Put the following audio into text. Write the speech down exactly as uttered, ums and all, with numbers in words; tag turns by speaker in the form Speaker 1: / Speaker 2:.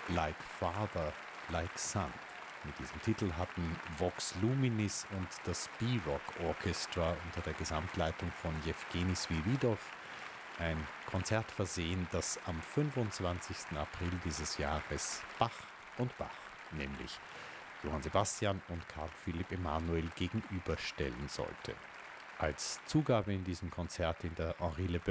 Speaker 1: Like Father, Like Son. Mit diesem Titel hatten Vox Luminis und das B-Rock Orchestra unter der Gesamtleitung von Jewgeni Swiridov ein Konzert versehen, das am fünfundzwanzigsten April dieses Jahres Bach und Bach, nämlich Johann Sebastian und Karl Philipp Emanuel, gegenüberstellen sollte. Als Zugabe in diesem Konzert in der Henri